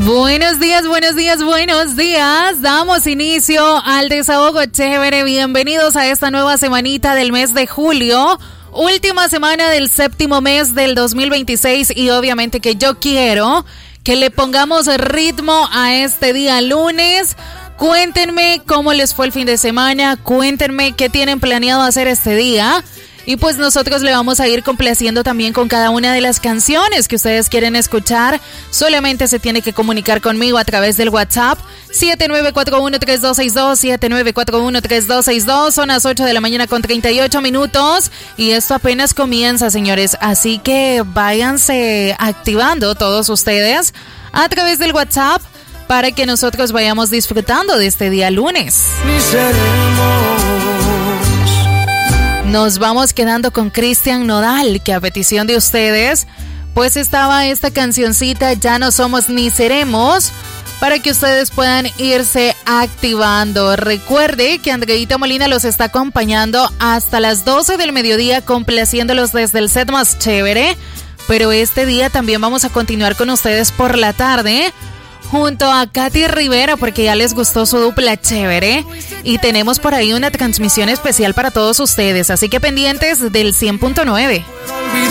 Buenos días, buenos días, buenos días. Damos inicio al desahogo chévere. Bienvenidos a esta nueva semanita del mes de julio. Última semana del séptimo mes del 2026 y obviamente que yo quiero que le pongamos ritmo a este día lunes. Cuéntenme cómo les fue el fin de semana, cuéntenme qué tienen planeado hacer este día. Y pues nosotros le vamos a ir complaciendo también con cada una de las canciones que ustedes quieren escuchar. Solamente se tiene que comunicar conmigo a través del WhatsApp 7941-3262, 7941-3262. Son las 8 de la mañana con 38 minutos. Y esto apenas comienza, señores. Así que váyanse activando todos ustedes a través del WhatsApp para que nosotros vayamos disfrutando de este día lunes. Nos vamos quedando con Cristian Nodal, que a petición de ustedes, pues estaba esta cancioncita, Ya no somos ni seremos, para que ustedes puedan irse activando. Recuerde que Andreita Molina los está acompañando hasta las 12 del mediodía, complaciéndolos desde el set más chévere, pero este día también vamos a continuar con ustedes por la tarde, junto a Katy Rivera, porque ya les gustó su dupla chévere. Y tenemos por ahí una transmisión especial para todos ustedes. Así que pendientes del 100.9.